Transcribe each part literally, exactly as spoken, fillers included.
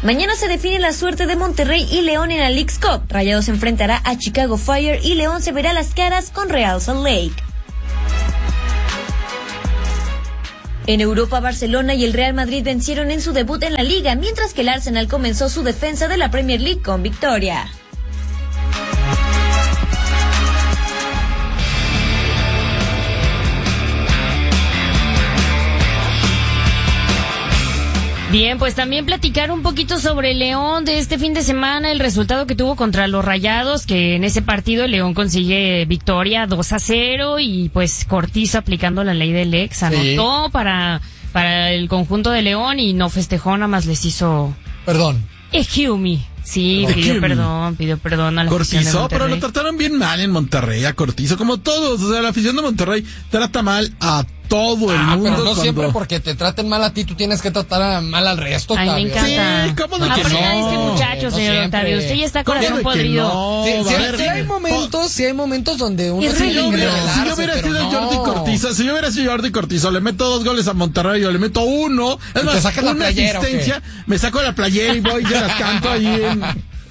Mañana se define la suerte de Monterrey y León en la Leagues Cup. Rayados se enfrentará a Chicago Fire y León se verá las caras con Real Salt Lake. En Europa, Barcelona y el Real Madrid vencieron en su debut en la Liga, mientras que el Arsenal comenzó su defensa de la Premier League con victoria. Bien, pues también platicar un poquito sobre León de este fin de semana, el resultado que tuvo contra los Rayados, que en ese partido León consigue victoria dos a cero y pues Cortizo, aplicando la ley del ex, anotó sí. para, para el conjunto de León y no festejó, nada más les hizo... Perdón. Excuse me. Sí, no, pidió perdón, pidió perdón a la Cortizo, afición de Monterrey. Pero lo trataron bien mal en Monterrey, a Cortizo, como todos. O sea, la afición de Monterrey trata mal a todo el ah, mundo. Pero no cuando... siempre porque te traten mal a ti, tú tienes que tratar mal al resto. Ay, me encanta. Sí, ¿cómo de que Aprenda no? este muchacho, no señor siempre. Octavio. Usted ya está corazón podrido. No, sí, sí, ver, sí hay momentos, sí hay momentos donde uno Es sí Si yo quiere hubiera, rebelarse, si yo hubiera pero sido no. Jordi Cortizo, si yo hubiera sido Jordi Cortizo, le meto dos goles a Monterrey, yo le meto uno, es ¿Y más, te sacas la una playera, asistencia, me saco la playera y voy y ya las canto ahí en,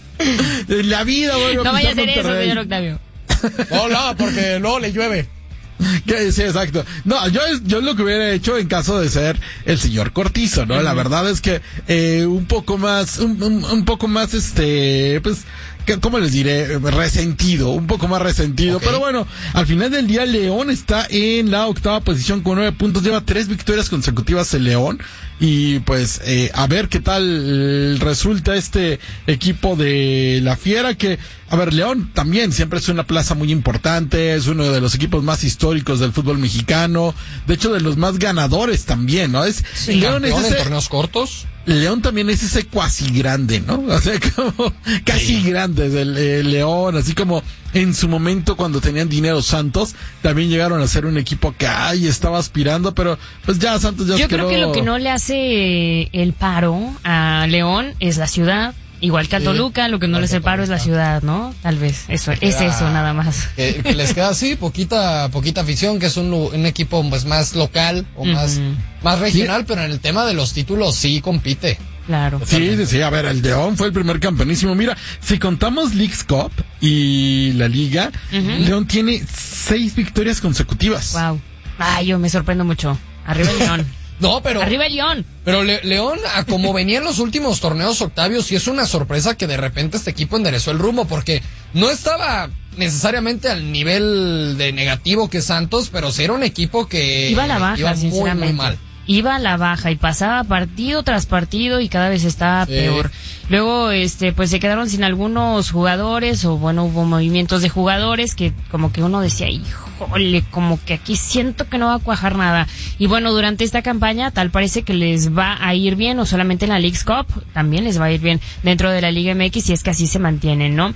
en la vida. Voy a No vaya a pisar hacer eso, Monterrey. señor Octavio. No, no, porque luego le llueve. Que, sí, exacto. No, yo yo lo que hubiera hecho en caso de ser el señor Cortizo, ¿no? Uh-huh. La verdad es que eh, un poco más, un, un, un poco más, este, pues, ¿cómo les diré? Resentido, un poco más resentido. Okay. Pero bueno, al final del día León está en la octava posición con nueve puntos, lleva tres victorias consecutivas el León. Y pues, eh, a ver qué tal resulta este equipo de la Fiera, que, a ver, León también siempre es una plaza muy importante, es uno de los equipos más históricos del fútbol mexicano, de hecho de los más ganadores también, ¿no? Es, sí, León es ese, en torneos cortos. León también es ese cuasi grande, ¿no? O sea, como casi sí. grande del eh, León, así como en su momento cuando tenían dinero Santos, también llegaron a ser un equipo que ay, estaba aspirando, pero pues ya Santos ya Yo se quedó... creo que lo que no le hace el paro a León es la ciudad. Igual que a Toluca, lo que no les separo es la ciudad, ¿no? Tal vez, eso, es eso nada más. Que, que les queda así, poquita poquita afición, que es un, un equipo pues más local o uh-huh. más, más regional, sí. Pero en el tema de los títulos sí compite. Claro. Sí, sí, sí, a ver, el León fue el primer campeonísimo. Mira, si contamos Leagues Cup y la Liga, uh-huh. León tiene seis victorias consecutivas. Wow. Ay, yo me sorprendo mucho. Arriba el León. No, pero... ¡Arriba el León! Pero Le- León, a como venía en los últimos torneos, Octavio, sí es una sorpresa que de repente este equipo enderezó el rumbo, porque no estaba necesariamente al nivel de negativo que Santos, pero sí era un equipo que... Iba a la baja, iba sinceramente. Muy, muy mal. Iba a la baja y pasaba partido tras partido y cada vez estaba sí. peor. Luego, este, pues se quedaron sin algunos jugadores, o bueno, hubo movimientos de jugadores que como que uno decía, híjole, como que aquí siento que no va a cuajar nada. Y bueno, durante esta campaña tal parece que les va a ir bien, no solamente en la Leagues Cup, también les va a ir bien dentro de la Liga M X, si es que así se mantienen, ¿no?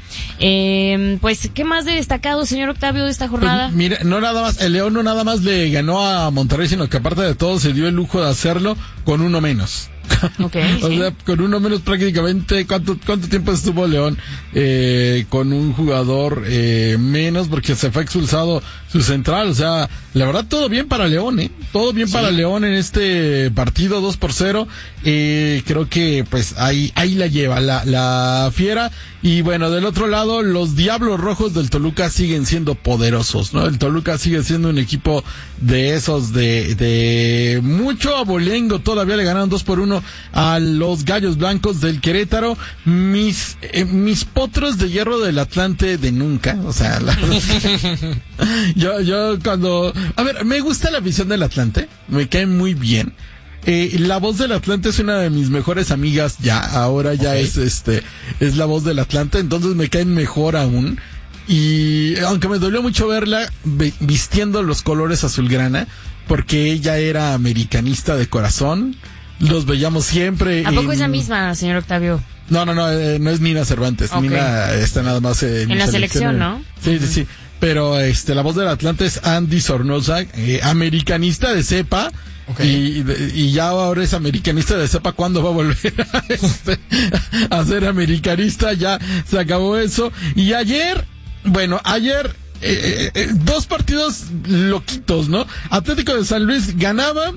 Eh, pues, ¿qué más de destacado, señor Octavio, de esta jornada? Pues, mire, no nada más, el León no nada más le ganó a Monterrey, sino que aparte de todo se dio el lujo de hacerlo con uno menos. Okay, o sí. sea, con uno menos prácticamente, ¿cuánto, cuánto tiempo estuvo León eh, con un jugador eh, menos? Porque se fue expulsado su central, o sea, la verdad todo bien para León, ¿eh? Todo bien sí. para León en este partido, dos por cero, eh, creo que pues ahí, ahí la lleva la, la Fiera. Y bueno, del otro lado, los Diablos Rojos del Toluca siguen siendo poderosos, ¿no? El Toluca sigue siendo un equipo de esos de, de mucho abolengo, todavía le ganaron dos por uno a los Gallos Blancos del Querétaro. Mis, eh, mis potros de hierro del Atlante de nunca, o sea, la, yo, yo cuando, a ver, me gusta la visión del Atlante, me cae muy bien. Eh, la voz del Atlante es una de mis mejores amigas ya, ahora ya okay. es este, es la voz del Atlante, entonces me caen mejor aún. Y aunque me dolió mucho verla vistiendo los colores azulgrana, porque ella era americanista de corazón, los veíamos siempre. ¿A poco en... es la misma, señor Octavio? No, no, no, eh, no es Nina Cervantes, okay. Nina está nada más eh, en, en la selección, ¿no? Sí, uh-huh. sí, sí. Pero este, la voz del Atlante es Andy Sornosa, eh, americanista de cepa. Okay. Y, y ya ahora es americanista de sepa cuándo va a volver a, este, a ser americanista, ya se acabó eso. Y ayer, bueno, ayer eh, eh, dos partidos loquitos, ¿no? Atlético de San Luis ganaba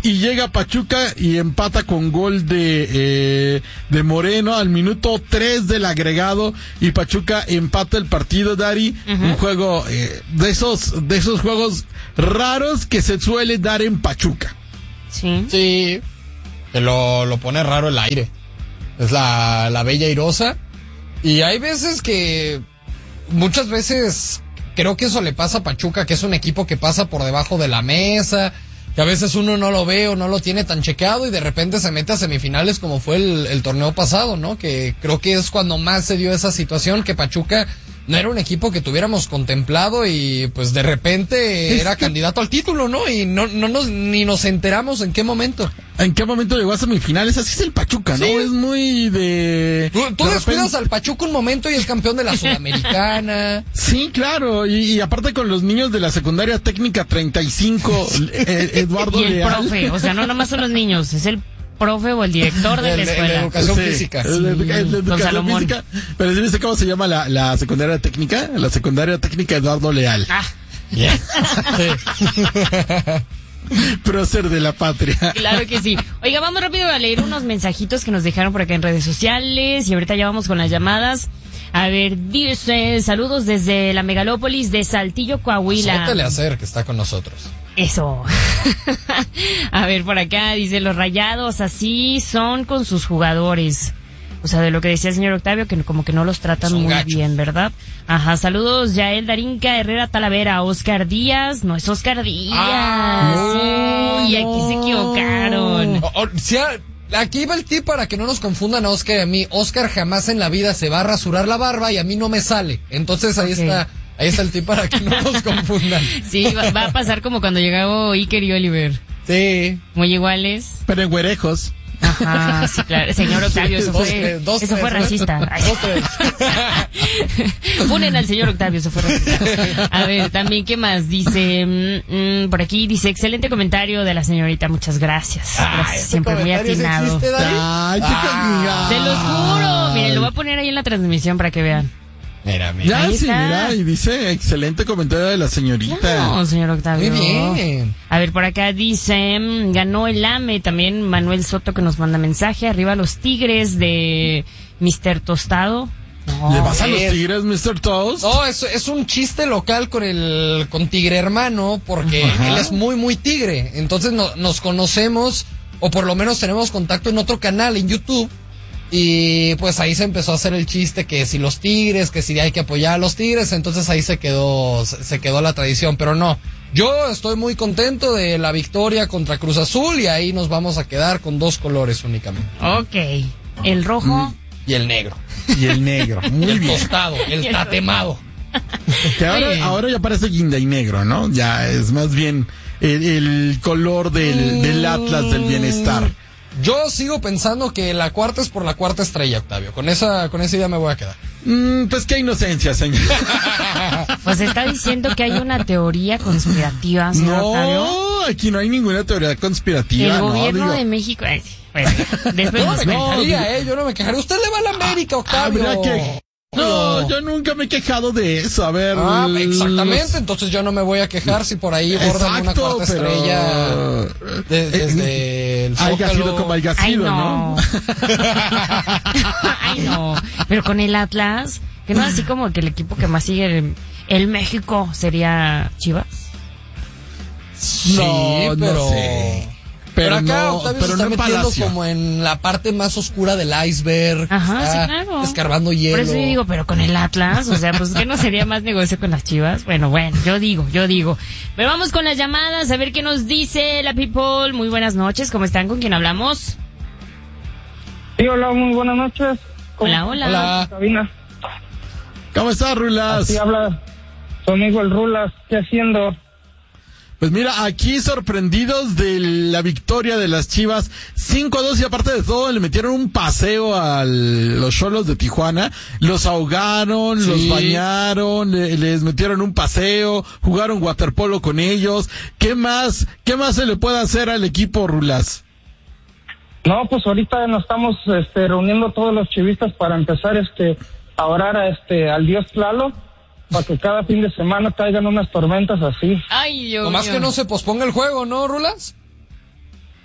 y llega Pachuca y empata con gol de eh, de Moreno al minuto tres del agregado y Pachuca empata el partido, Dari. Uh-huh. Un juego eh, de esos de esos juegos raros que se suele dar en Pachuca. Sí. Sí. Que lo, lo pone raro el aire. Es la, la bella airosa. Y hay veces que, muchas veces, creo que eso le pasa a Pachuca, que es un equipo que pasa por debajo de la mesa, que a veces uno no lo ve o no lo tiene tan chequeado y de repente se mete a semifinales como fue el, el torneo pasado, ¿no? Que creo que es cuando más se dio esa situación, que Pachuca no era un equipo que tuviéramos contemplado y pues de repente es era que... candidato al título, ¿no? Y no, no nos, ni nos enteramos en qué momento. ¿En qué momento llegó a semifinales? Así es el Pachuca, ¿no? Sí. Es muy de... Tú, tú de descuidas repente... al Pachuca un momento y es campeón de la Sudamericana. Sí, claro, y, y aparte con los niños de la secundaria técnica treinta y cinco, eh, Eduardo y el Leal. profe, o sea, no nomás son los niños, es el profe o el director de la escuela. De educación sí, física. Sí, de, de, de, de educación física. Pero ¿sí viste cómo se llama la, la secundaria técnica? La secundaria técnica Eduardo Leal. Ah. Yeah. Prócer de la patria. Claro que sí. Oiga, vamos rápido a leer unos mensajitos que nos dejaron por acá en redes sociales y ahorita ya vamos con las llamadas. A ver, dice, saludos desde la megalópolis de Saltillo, Coahuila. Suéltale a hacer que está con nosotros. Eso. A ver, por acá dice, los Rayados así son con sus jugadores. O sea, de lo que decía el señor Octavio, que como que no los tratan son muy gachos. Bien, ¿verdad? Ajá, saludos, Yael Darinka, Herrera Talavera, Oscar Díaz, no es Oscar Díaz. Ah, sí, no, aquí se equivocaron. O, o, si a, aquí va el tip para que no nos confundan a Oscar y a mí. Oscar jamás en la vida se va a rasurar la barba y a mí no me sale. Entonces ahí okay. está... Ahí está el tip para que no nos confundan. Sí, va, va a pasar como cuando llegó Iker y Oliver. Sí. Muy iguales. Pero en güerejos. Ajá, sí, claro. Señor Octavio, eso dos, fue, tres, dos, eso tres, fue racista. Dos, tres. Funen al señor Octavio, eso fue racista. A ver, también, ¿qué más? Dice, mmm, por aquí, dice, excelente comentario de la señorita, muchas gracias. Ah, gracias este siempre muy atinado. Existe, Ay, ah, te lo juro. Miren, lo voy a poner ahí en la transmisión para que vean. Mira, mira. Ya, sí, mira, y dice, excelente comentario de la señorita. No, señor Octavio. Muy bien. A ver, por acá dice, ganó el A M E, también Manuel Soto que nos manda mensaje, arriba los Tigres de mister Tostado. No, ¿le vas a los Tigres, mister Toast? No, es, es un chiste local con el, con Tigre Hermano, porque ajá. Él es muy, muy tigre. Entonces no, nos conocemos, o por lo menos tenemos contacto en otro canal, en YouTube. Y pues ahí se empezó a hacer el chiste que si los Tigres, que si hay que apoyar a los Tigres, entonces ahí se quedó, se quedó la tradición, pero no. Yo estoy muy contento de la victoria contra Cruz Azul y ahí nos vamos a quedar con dos colores únicamente. Ok, el rojo y el negro. Y el negro, muy el bien. El tostado, el tatemado. Que ahora, ahora ya parece guinda y negro, ¿no? Ya es más bien el, el color del, del Atlas del bienestar. Yo sigo pensando que la cuarta es por la cuarta estrella, Octavio. Con esa, con esa idea me voy a quedar. Mm, pues qué inocencia, señor. Pues está diciendo que hay una teoría conspirativa, señor no, Octavio. No, aquí no hay ninguna teoría conspirativa. El gobierno no, de México. Ay, bueno, después no, nos me no, quejaría, eh, yo no me quejaré. Usted le va a la América, Octavio. Ah, que... No, yo nunca me he quejado de eso, a ver. Ah, exactamente, entonces yo no me voy a quejar si por ahí bordan una cuarta pero... estrella de, desde el Zócalo. Haya sido como haya sido, ¿no? ¿no? Ay, no. Pero con el Atlas, que no así como que el equipo que más sigue el, el México sería Chivas. Sí, no, pero... No sé. Pero, pero acá no, Octavio pero se está no metiendo Palacio. Como en la parte más oscura del iceberg. Ajá, sí, claro. Escarbando hielo. Por eso yo digo, pero con el Atlas, o sea, pues ¿qué no sería más negocio con las Chivas? Bueno, bueno, yo digo, yo digo. Pero vamos con las llamadas, a ver qué nos dice la people. Muy buenas noches, ¿cómo están? ¿Con quién hablamos? Sí, hola, muy buenas noches. Hola, hola. Hola. Sabina. ¿Cómo estás, Rulas? Así habla su amigo el Rulas. ¿Qué haciendo? Pues mira, aquí sorprendidos de la victoria de las Chivas, cinco a dos, y aparte de todo le metieron un paseo a los Xolos de Tijuana, los ahogaron, sí. Los bañaron, le, les metieron un paseo, jugaron waterpolo con ellos. ¿Qué más, qué más se le puede hacer al equipo, Rulas? No, pues ahorita nos estamos este, reuniendo todos los chivistas para empezar este a orar a este al Dios Tlaloc, para que cada fin de semana caigan unas tormentas así. Ay, Dios mío. Nomás que no se posponga el juego, ¿no, Rulas?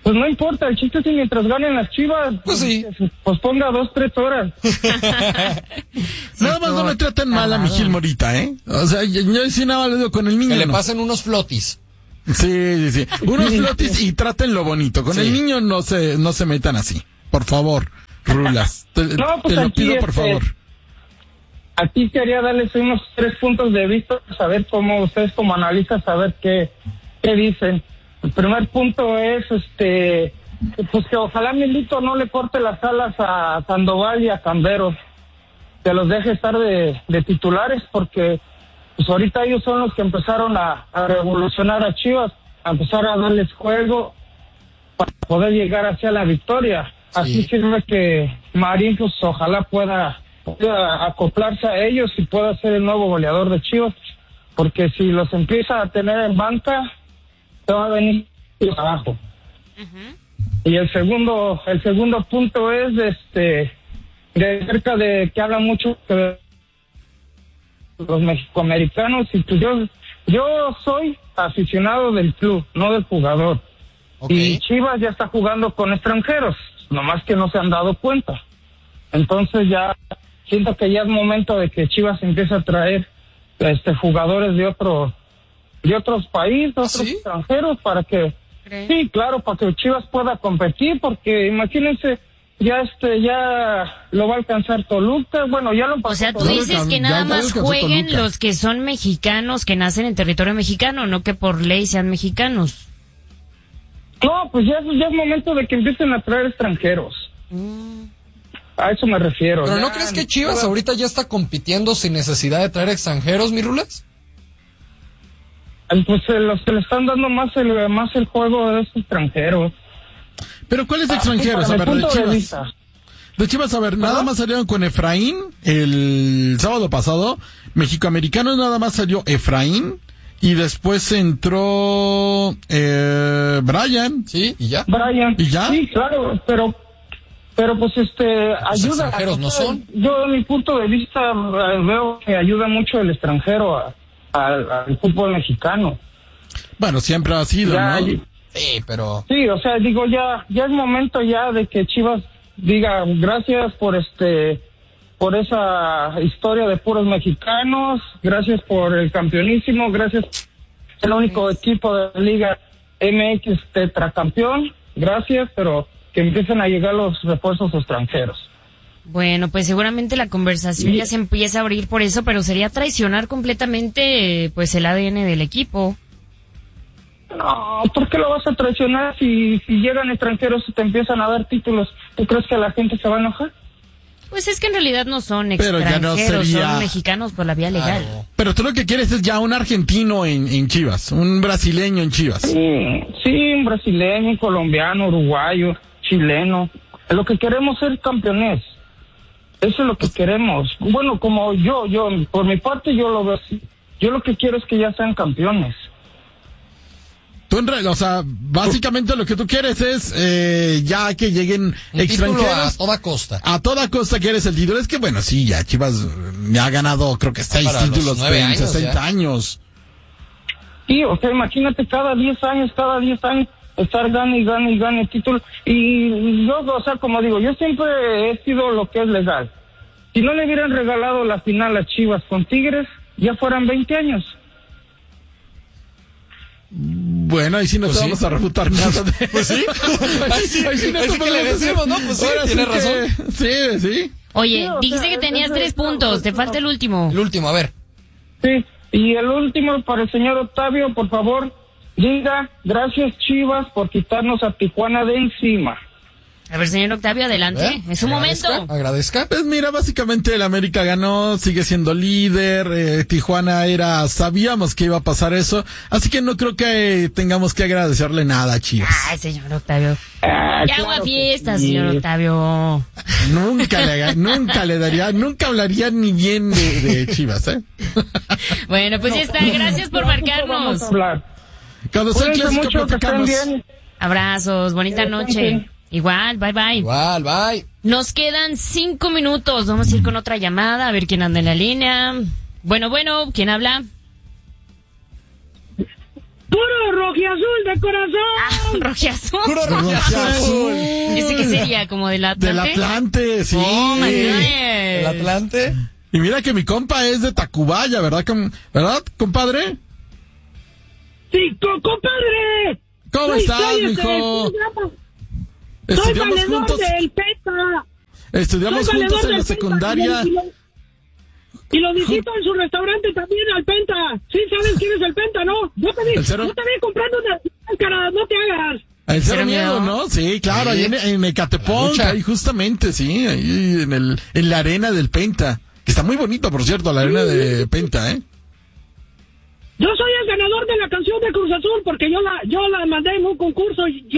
Pues no importa, el chiste es que mientras ganen las Chivas, pues sí, pues ponga dos, tres horas. Nada más no me traten mal a mi Gil Morita, ¿eh? O sea, yo, yo sí nada más le digo con el niño. Que le no. pasen unos flotis. Sí, sí, sí. Unos flotis y traten lo bonito. Con sí. el niño no se, no se metan así. Por favor, Rulas. Te, no, pues te lo aquí, pido, por este, favor. Aquí quería darles unos tres puntos de vista, saber cómo ustedes como analistas, saber qué, qué dicen. El primer punto es, este, pues que ojalá Milito no le corte las alas a Sandoval y a Cambero, que los deje estar de, de titulares, porque pues ahorita ellos son los que empezaron a, a revolucionar a Chivas, a empezar a darles juego para poder llegar hacia la victoria. Sí. Así sirve que Marín, pues ojalá pueda, pueda acoplarse a ellos y pueda ser el nuevo goleador de Chivas, porque si los empieza a tener en banca, se va a venir abajo. Uh-huh. Y el segundo, el segundo punto es este de cerca de que habla mucho de los mexicoamericanos, y pues yo, yo soy aficionado del club, no del jugador. Okay. Y Chivas ya está jugando con extranjeros, nomás que no se han dado cuenta. Entonces ya siento que ya es momento de que Chivas empiece a traer este jugadores de otro de otros países, otros ¿sí? extranjeros, para que ¿cree? Sí, claro, para que Chivas pueda competir, porque imagínense, ya este, ya lo va a alcanzar Toluca, bueno, ya lo pasó. O sea, tú dices que nada más jueguen los que son mexicanos, que nacen en territorio mexicano, no que por ley sean mexicanos. No, pues ya, ya es momento de que empiecen a traer extranjeros. Mm. A eso me refiero. ¿Pero ya, no crees que Chivas Chivas ahorita ya está compitiendo sin necesidad de traer extranjeros, mi Rulas? Pues eh, los que le están dando más el más el juego de estos extranjeros. ¿Pero cuáles extranjeros? Ah, a ver, de Chivas. De, de Chivas, a ver, ¿nada ¿Ah? más salieron con Efraín el sábado pasado? Mexicoamericanos nada más salió Efraín. Y después entró eh, Brian. Sí, y ya. Brian. ¿Y ya? Sí, claro, pero pero pues este los ayuda. extranjeros no son. Yo, de mi punto de vista, veo que ayuda mucho el extranjero a Al, al fútbol mexicano. Bueno, siempre ha sido, ya, ¿no? Sí, pero... Sí, o sea, digo, ya ya es momento ya de que Chivas diga gracias por este, por esa historia de puros mexicanos, gracias por el campeonísimo, gracias el único equipo de la Liga M X tetracampeón, gracias, pero que empiecen a llegar los refuerzos extranjeros. Bueno, pues seguramente la conversación ya se empieza a abrir por eso, pero sería traicionar completamente pues el A D N del equipo. No, ¿por qué lo vas a traicionar si, si llegan extranjeros y te empiezan a dar títulos? ¿Tú crees que la gente se va a enojar? Pues es que en realidad no son extranjeros, no sería... son mexicanos por la vía legal. Claro. Pero tú lo que quieres es ya un argentino en, en Chivas, un brasileño en Chivas. Sí, sí, un brasileño, un colombiano, uruguayo, chileno. Lo que queremos es ser campeones. Eso es lo que queremos. Bueno, como yo, yo, por mi parte yo lo veo así. Yo lo que quiero es que ya sean campeones. Tú en realidad, o sea, básicamente lo que tú quieres es eh, ya que lleguen un extranjeros. A toda costa. A toda costa quieres el título. Es que bueno, sí, ya Chivas me ha ganado creo que seis Para títulos en sesenta años. Sí, o sea, imagínate cada diez años, cada diez años estar gane y gane y gane título. Y yo, o sea, como digo, yo siempre he sido lo que es legal. Si no le hubieran regalado la final a Chivas con Tigres, ya fueran veinte años. Bueno, ahí sí no pues te sí. vamos a refutar nada. De... Pues sí. ahí sí, ahí sí no es que le decimos, ¿no? Pues sí, tienes sí razón. Que... Sí, sí. Oye, sí, dijiste sea, que tenías es, tres es, puntos, es, te falta el último. El último, a ver. Sí, y el último para el señor Octavio, por favor, diga gracias Chivas por quitarnos a Tijuana de encima. A ver, señor Octavio, adelante. ¿Eh? Es su agradezca, momento. Agradezca. Pues mira, básicamente el América ganó, sigue siendo líder. Eh, Tijuana era, sabíamos que iba a pasar eso. Así que no creo que tengamos que agradecerle nada a Chivas. Ay, señor Octavio. Ah, ya claro hago fiesta, sí. señor Octavio. Nunca le, nunca le daría, nunca hablaría ni bien de, de Chivas, ¿eh? Bueno, pues ya está. Gracias por marcarnos. Vamos a hablar. Cuando sea el clásico mucho, platicamos. que estén bien. Abrazos, bonita noche. Igual, bye bye. Igual, bye. Nos quedan cinco minutos. Vamos a ir con otra llamada, a ver quién anda en la línea. Bueno, bueno, ¿quién habla? Puro rojiazul de corazón. Ah, rojiazul. Puro rojiazul. ¿Ese qué sería? ¿Como del Atlante? Del Atlante, sí. Oh, my goodness. ¿El Atlante? Y mira que mi compa es de Tacubaya, ¿verdad, com- ¿verdad compadre? Sí, co- compadre. ¿Cómo Soy- estás, soy, mijo? este, Soy Estudiamos valedor juntos, del PETA. estudiamos Soy juntos valedor en la del secundaria. Penta, Y lo, y lo visito en su restaurante también, al Penta. Sí, ¿sabes quién es el Penta, no? Yo te vi, ¿El cero? yo te vi comprando una máscara, no te hagas. El Cero Cero Miedo, Miedo. ¿no? Sí, claro, Sí. ahí en, en Ecatepec, lucha. ahí justamente, sí, ahí en el, en la arena del Penta. Que está muy bonito, por cierto, la arena de Penta, ¿eh? Yo soy el ganador de la canción de Cruz Azul porque yo la, yo la mandé en un concurso y yo